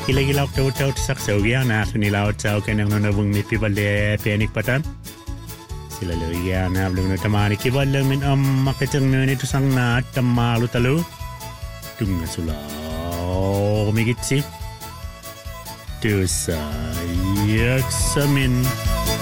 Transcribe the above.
Gila-gila tahu-tahu saksaw na sunila tahu kenang nonawang ni pibale pianik patan. Sila lariya na belum tamani kibala min makatang nito sang na tamalu talu. Tunga sulaw migit si. Tu sa yaksamin.